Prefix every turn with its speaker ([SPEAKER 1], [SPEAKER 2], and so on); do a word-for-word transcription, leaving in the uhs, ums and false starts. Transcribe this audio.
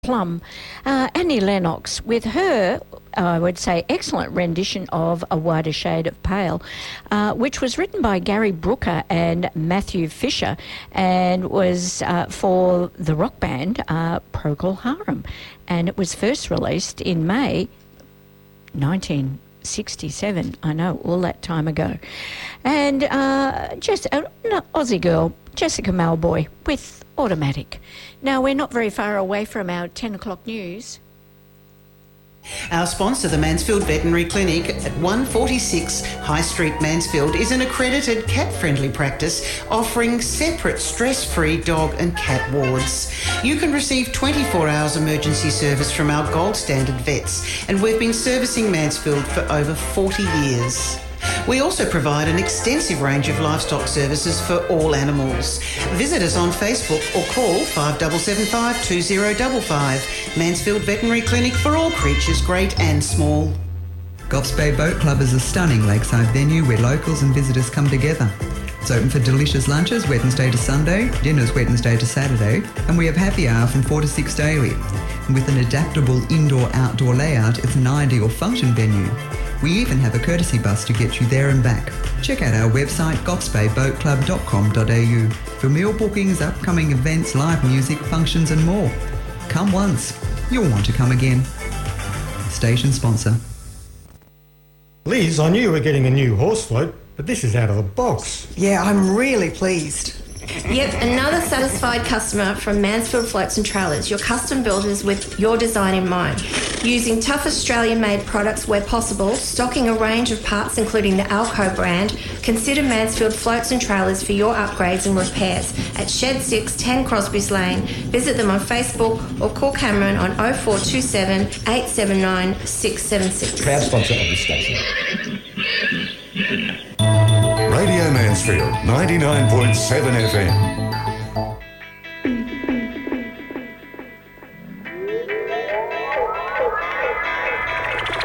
[SPEAKER 1] Plum. Uh, Annie Lennox, with her, I would say, excellent rendition of A Wider Shade of Pale, uh, which was written by Gary Brooker and Matthew Fisher and was uh, for the rock band uh, Procol Harum. And it was first released in May nineteen sixty-seven. I know, all that time ago. And uh, just an Aussie girl, Jessica Malboy, with Automatic. Now, we're not very far away from our ten o'clock news.
[SPEAKER 2] Our sponsor, the Mansfield Veterinary Clinic at one forty-six High Street, Mansfield, is an accredited cat-friendly practice offering separate stress-free dog and cat wards. You can receive twenty-four hours emergency service from our gold standard vets, and we've been servicing Mansfield for over forty years. We also provide an extensive range of livestock services for all animals. Visit us on Facebook or call five seven seven five, two zero five five. Mansfield Veterinary Clinic for all creatures, great and small.
[SPEAKER 3] Goffs Bay Boat Club is a stunning lakeside venue where locals and visitors come together. It's open for delicious lunches Wednesday to Sunday, dinners Wednesday to Saturday, and we have happy hour from four to six daily. And with an adaptable indoor-outdoor layout, it's an ideal function venue. We even have a courtesy bus to get you there and back. Check out our website, goffs bay boat club dot com dot a u, for meal bookings, upcoming events, live music, functions and more. Come once, you'll want to come again. Station sponsor.
[SPEAKER 4] Liz, I knew you were getting a new horse float, but this is out of the box.
[SPEAKER 5] Yeah, I'm really pleased.
[SPEAKER 6] Yep, another satisfied customer from Mansfield Floats and Trailers, your custom builders with your design in mind. Using tough Australian-made products where possible, stocking a range of parts including the Alco brand, consider Mansfield Floats and Trailers for your upgrades and repairs at Shed six, ten Crosby's Lane. Visit them on Facebook or call Cameron on oh four two seven, eight seven nine, six seven six.
[SPEAKER 7] Proud sponsor of this station.
[SPEAKER 8] Radio Mansfield, ninety-nine point seven F M.